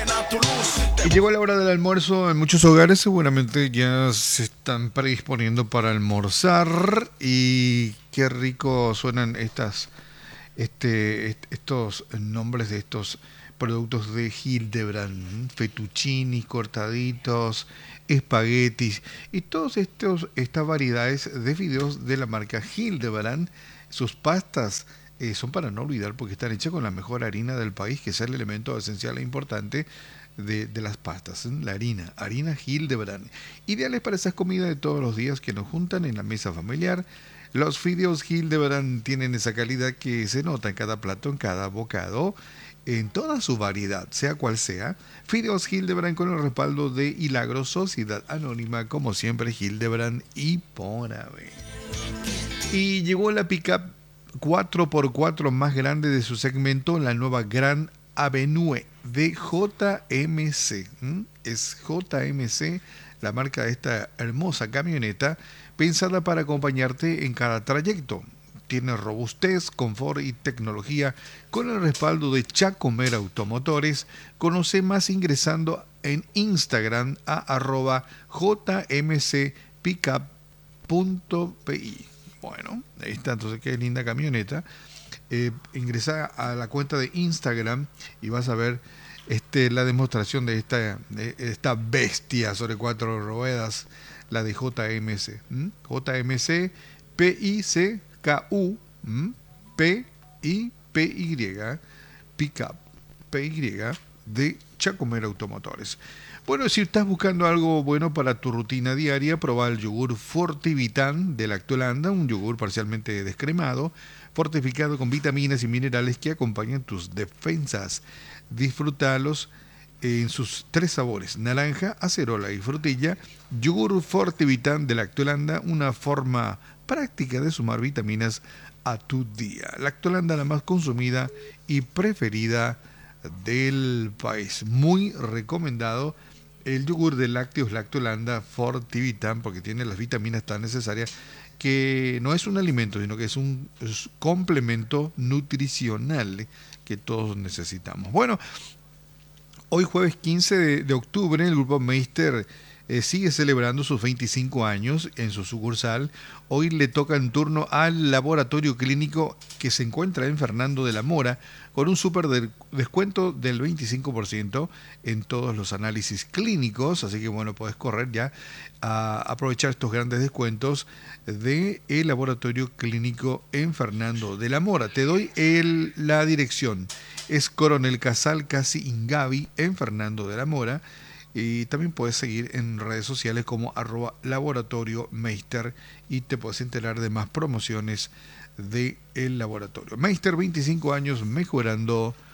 Y llegó la hora del almuerzo. En muchos hogares seguramente ya se están predisponiendo para almorzar. Y qué rico suenan estos nombres de estos productos de Hildebrand: fettuccini, cortaditos, espaguetis y todos estas variedades de fideos de la marca Hildebrand. Sus pastas son para no olvidar porque están hechas con la mejor harina del país, que es el elemento esencial e importante de las pastas, la harina Hildebrand. Ideales para esas comidas de todos los días que nos juntan en la mesa familiar. Los fideos Hildebrand tienen esa calidad que se nota en cada plato, en cada bocado, en toda su variedad, sea cual sea. Fideos Hildebrand con el respaldo de Hilagro, Sociedad Anónima, como siempre, Hildebrand y por haber. Y llegó la pickup 4x4 más grande de su segmento, la nueva Gran Avenue de JMC. Es JMC la marca de esta hermosa camioneta, pensada para acompañarte en cada trayecto. Tiene robustez, confort y tecnología con el respaldo de Chacomer Automotores. Conoce más ingresando en Instagram a @jmcpickup.pi. Bueno, ahí está, entonces qué linda camioneta. Ingresa a la cuenta de Instagram y vas a ver la demostración de esta bestia sobre cuatro ruedas, la de JMC. JMC PICKU PIPY Pickup PY de Chacomer Automotores. Bueno, si estás buscando algo bueno para tu rutina diaria, probá el yogur Fortivitan de Lactolanda, un yogur parcialmente descremado, fortificado con vitaminas y minerales que acompañan tus defensas. Disfrútalos en sus tres sabores: naranja, acerola y frutilla. Yogur Fortivitan de Lactolanda, una forma práctica de sumar vitaminas a tu día. Lactolanda, la más consumida y preferida del país. Muy recomendado el yogur de lácteos Lactolanda Fortivitan, porque tiene las vitaminas tan necesarias, que no es un alimento, sino que es un complemento nutricional que todos necesitamos. Bueno, hoy jueves 15 de octubre el grupo Meister sigue celebrando sus 25 años en su sucursal. Hoy le toca en turno al laboratorio clínico que se encuentra en Fernando de la Mora, con un súper descuento del 25% en todos los análisis clínicos. Así que bueno, puedes correr ya a aprovechar estos grandes descuentos del laboratorio clínico en Fernando de la Mora. Te doy la dirección. Es Coronel Casal, casi Ingavi, en Fernando de la Mora. Y también puedes seguir en redes sociales como @laboratorio Meister y te puedes enterar de más promociones del laboratorio. Meister, 25 años mejorando